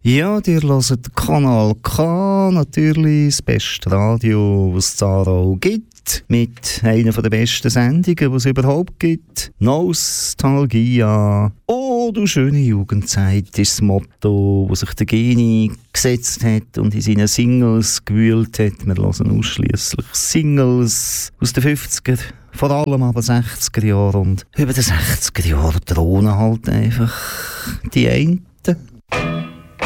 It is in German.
Ja, ihr hört Kanal K, natürlich das beste Radio, was es auch gibt. Mit einer der besten Sendungen, die es überhaupt gibt. Nostalgia. Oh, du schöne Jugendzeit ist das Motto, das sich der Geni gesetzt hat und in seinen Singles gewühlt hat. Wir hören ausschliesslich Singles aus den 50er, vor allem aber 60er Jahren. Und über den 60er Jahren drohen halt einfach die einen.